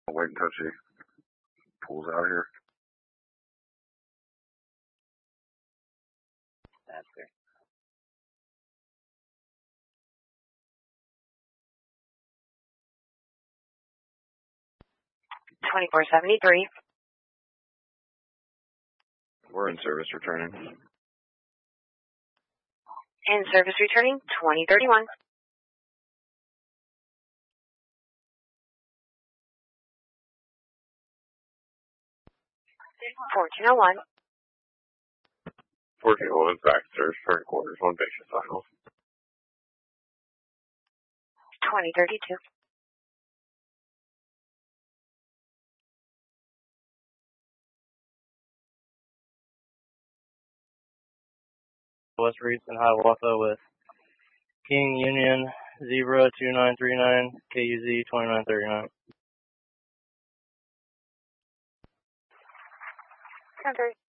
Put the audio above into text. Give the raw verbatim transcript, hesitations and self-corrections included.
I'll wait until she pulls out here. That's fair. twenty-four seventy-three. We're in service returning. In service returning, twenty thirty-one. fourteen oh one. fourteen oh one, back service, turn quarters, one patient final. twenty thirty-two. West Reeds and Hiawatha with King Union Zebra two nine three nine, K U Z twenty-nine thirty-nine. Okay.